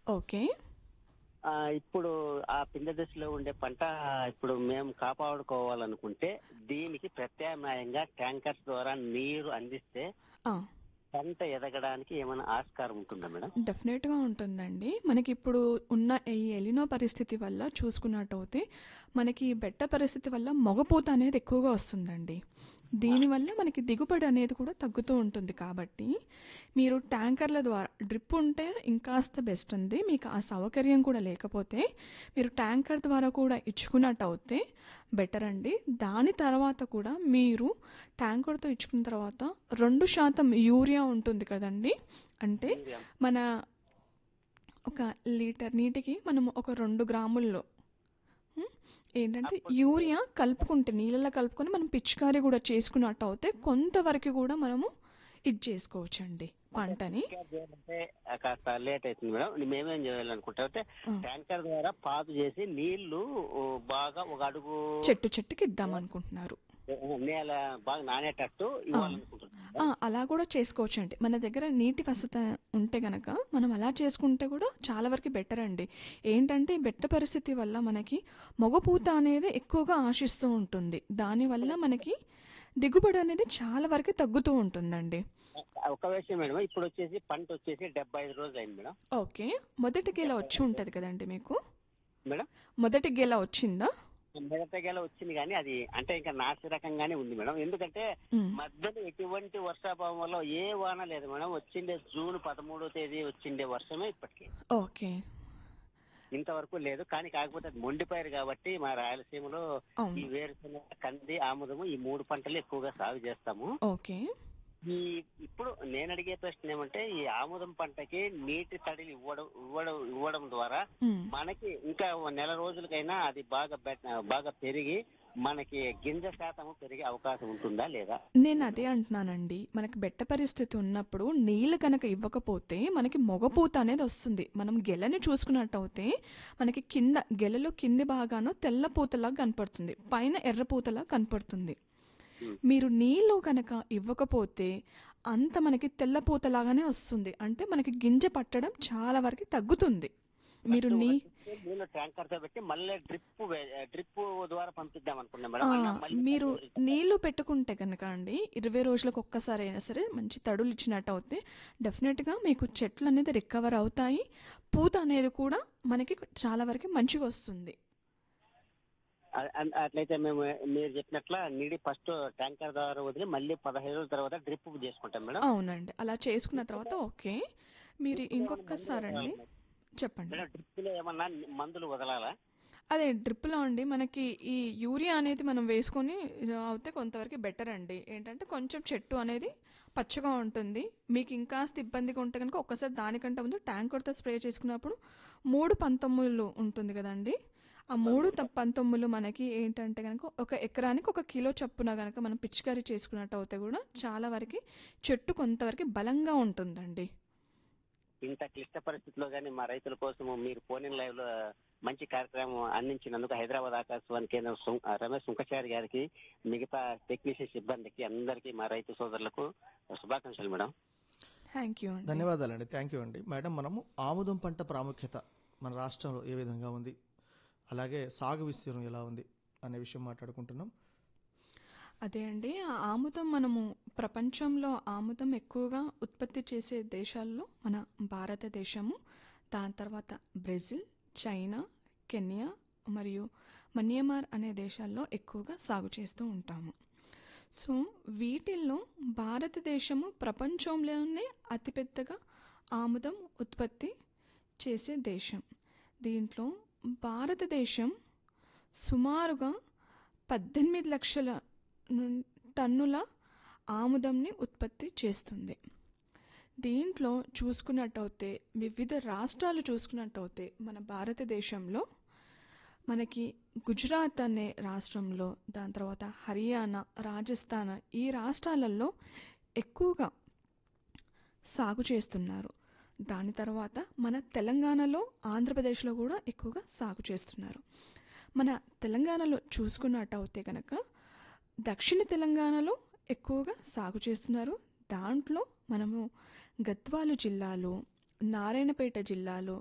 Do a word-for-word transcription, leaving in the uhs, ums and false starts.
Okay. ఆ, ఇప్పుడు ఆ పిండి దశలో ఉండే పంట ఇప్పుడు మేము కాపాడుకోవాలనుకుంటే దీనికి ప్రత్యామ్నాయంగా ట్యాంకర్స్ ద్వారా నీరు అందిస్తే ఆ! పంట ఎదగడానికి ఏమైనా ఆస్కారం ఉంటుందా మేడం? డెఫినెట్‌గా ఉంటుందండి. మనకిప్పుడు ఉన్న ఈ ఎలినో పరిస్థితి వల్ల చూసుకున్నట్టయితే, మనకి ఈ బెట్ట పరిస్థితి వల్ల మొగపూత అనేది ఎక్కువగా వస్తుందండి. దీనివల్ల మనకి దిగుబడి అనేది కూడా తగ్గుతూ ఉంటుంది కాబట్టి, మీరు ట్యాంకర్ల ద్వారా డ్రిప్ ఉంటే ఇంకాస్త బెస్ట్ అండి. మీకు ఆ సౌకర్యం కూడా లేకపోతే, మీరు ట్యాంకర్ ద్వారా కూడా ఇచ్చుకున్నట్టయితే బెటర్ అండి. దాని తర్వాత కూడా మీరు ట్యాంకర్‌తో ఇచ్చుకున్న తర్వాత రెండు శాతం యూరియా ఉంటుంది కదండీ! అంటే యూరియా. మన ఒక లీటర్ నీటికి మనం ఒక రెండు గ్రాముల్లో హ్మ్, ఏంటంటే అప్పుడు యూరియా కలుపుకుంటే నీళ్ళలో కలుపుకొని మనం పిచికారీ కూడా చేసుకున్నట్టు అయితే కొంతవరకు కూడా మనము ఇది చేసుకోవచ్చండి అంటే పంటని. పిచికారి చేయాలంటే ఆ, కాస్త లేట్ అవుతుంది మేడం. మేమేం చేయాలనుకుంటా అంటే ఆ, ట్యాంకర్ ద్వారా పాదు చేసి నీళ్లు ఓ, బాగా ఒక అడుగు చెట్టు చెట్టుకి ఇద్దాం అనుకుంటున్నారు. నేల బాగా నానేటట్టు ఆ, ఇవ్వాలనుకుంటున్నాం. ఆ, అలా కూడా చేసుకోవచ్చండి. మన దగ్గర నీటి వసతి ఉంటే గనక మనం అలా చేసుకుంటే కూడా చాలా వరకు బెటర్ అండి. ఏంటంటే ఈ బెట్ట పరిస్థితి వల్ల మనకి మొగపూత అనేది ఎక్కువగా ఆశిస్తూ ఉంటుంది. దానివల్ల మనకి దిగుబడి అనేది చాలా వరకు తగ్గుతూ ఉంటుందండి. ఒక విషయం మేడం, ఇప్పుడు వచ్చేసి పంట వచ్చేసి డెబ్బై ఐదు రోజులు అయింది మేడం. ఓకే. మొదటి గెల వచ్చి ఉంటుంది కదండి మీకు. మేడం మొదటి గెల వచ్చిందా? మిగతాగేలా వచ్చింది కానీ అది అంటే ఇంకా నాసి రకంగానే ఉంది మేడం. ఎందుకంటే ఉమ్, మధ్యలో ఎటువంటి వర్షాభావం వల్ల ఏ వాన లేదు మేడం. వచ్చిండే జూన్ పదమూడో తేదీ వచ్చిండే వర్షమే ఇప్పటికి ఓకే. ఇంతవరకు లేదు. కానీ కాకపోతే అది మొండిపోయారు కాబట్టి మా రాయలసీమలో ఈ అవును. వేరుశెనగ, కంది, ఆముదము ఈ మూడు పంటలు ఎక్కువగా సాగు చేస్తాము. ఓకే. ఈ ఇప్పుడు నేను అడిగే ప్రశ్న ఏమంటే ఈ ఆముదం పంటకి నీటి తడిలు ఇవ్వడం ఇవ్వడం ఇవ్వడం ద్వారా ఉమ్. మనకి ఇంకా ఓ నెల రోజులకైనా అది బాగా బెట్- బాగా పెరిగి మనకి గింజ శాతం పెరిగే అవకాశం ఉంటుందా లేదా? నేను అదే అంటున్నానండి. మనకి బెట్ట పరిస్థితి ఉన్నప్పుడు నీళ్ళు కనుక ఇవ్వకపోతే మనకి మొగపూత అనేది వస్తుంది. మనం గెలని చూసుకున్నట్టయితే మనకి కింద గెలలో కింది భాగాన తెల్ల పూతలా కనపడుతుంది, పైన ఎర్ర పూతలా కనపడుతుంది. ఉమ్. మీరు నీళ్ళు కనుక ఇవ్వకపోతే అంత మనకి తెల్ల పూతలాగానే వస్తుంది. అంటే మనకి గింజ పట్టడం చాలా వరకు తగ్గుతుంది. మీరు ఫస్ట్ నీ ఒక డ్రిప్ నీళ్ళు ట్యాంకర్ తో పెట్టి మళ్ళీ డ్రిప్ డ్రిప్ ద్వారా పంపిద్దాం అనుకున్నాం ఆ, మేడం. అన్న మళ్ళీ మీరు నీళ్లు పెట్టుకుంటే కనుక అండి ఇరవై రోజులకు ఒక్కసారి అయినా సరే మంచి తడులు ఇచ్చినట్టు అవుతే డెఫినెట్గా మీకు చెట్లు అనేది రికవర్ అవుతాయి. పూత అనేది కూడా మనకి చాలా వరకు మంచిగా వస్తుంది. అ- అ- అట్లయితే మేము మీరు చెప్పినట్ల నీడి ఫస్ట్ ట్యాంకర్ ద్వారా వదిలి మళ్ళీ పదహైదు రోజుల తర్వాత డ్రిప్ చేసుకుంటాం మేడం. అవునండి, అలా చేసుకున్న తర్వాత ఓకే. మీరు డ్రిప్ లో ఏమన్నా మందులు ఇంకొకసారి అండి వదలాలా చెప్పండి. మేడం? డ్రిప్ లో ఏమన్నా మందులు వదలాలా? అదే డ్రిప్లో అండి మనకి ఈ యూరియా అనేది మనం వేసుకొని అవుతే కొంతవరకు బెటర్ అండి. ఏంటంటే కొంచెం చెట్టు అనేది పచ్చగా ఉంటుంది. మీకు ఇంకాస్త ఇబ్బందిగా ఉంటే కనుక ఒక్కసారి దానికంటే ముందు ట్యాంకర్తో స్ప్రే చేసుకున్నప్పుడు మూడు పంతొమ్మిదిలు ఉంటుంది కదండి. ఆ మూడు త- పంతొమ్మిదిలు మనకి ఏంటంటే కనుక ఒక ఎకరానికి ఒక కిలో చప్పున కనుక మనం పిచికారీ చేసుకున్నట్టు అయితే కూడా చాలా వరకు చెట్టు కొంతవరకు బలంగా ఉంటుందండి. ఇంత క్లిష్ట పరిస్థితిలో కానీ మా రైతుల కోసం మీరు ఫోన్ ఇన్ లైవ్ లో మంచి కార్యక్రమం అందించినందుకు హైదరాబాద్ ఆకాశవాణి కేంద్రం సు- ఆ, రమేష్ సుంకచారి గారికి, మిగతా టెక్నీషియన్ సిబ్బందికి అందరికీ మా రైతు సోదరులకు శుభాకాంక్షలు మేడం. థ్యాంక్ యూ అండి. ధన్యవాదాలండి. థ్యాంక్ యూ అండి. మేడం, మనము ఆముదం పంట ప్రాముఖ్యత మన రాష్ట్రంలో ఏ విధంగా ఉంది, అలాగే సాగు విస్తీర్ణం ఎలా ఉంది అనే విషయం మాట్లాడుకుంటున్నాం. అదే అండి, ఆ ఆముదం మనము ప్రపంచంలో ఆముదం ఎక్కువగా ఉత్పత్తి చేసే దేశాల్లో మన భారతదేశము, దాని తర్వాత బ్రెజిల్, చైనా, కెన్యా మరియు మన్యమార్ అనే దేశాల్లో ఎక్కువగా సాగు చేస్తూ ఉంటాము. సో వీటిల్లో భారతదేశము ప్రపంచంలోనే అతిపెద్దగా ఆముదం ఉత్పత్తి చేసే దేశం. దీంట్లో భారతదేశం సుమారుగా పద్దెనిమిది లక్షల నుం- టన్నుల ఆముదంని ఉత్పత్తి చేస్తుంది. దీంట్లో చూసుకున్నట్టయితే వివిధ రాష్ట్రాలు చూసుకున్నట్టయితే మన భారతదేశంలో మనకి గుజరాత్ అనే రాష్ట్రంలో, దాని తర్వాత హర్యానా, రాజస్థాన్ ఈ రాష్ట్రాలలో ఎక్కువగా సాగు చేస్తున్నారు. దాని తర్వాత మన తెలంగాణలో, ఆంధ్రప్రదేశ్లో కూడా ఎక్కువగా సాగు చేస్తున్నారు. మన తెలంగాణలో చూసుకున్నట్టయితే కనుక దక్షిణ తెలంగాణలో ఎక్కువగా సాగు చేస్తున్నారు. దాంట్లో మనము గద్వాల జిల్లాలో, నారాయణపేట జిల్లాలో,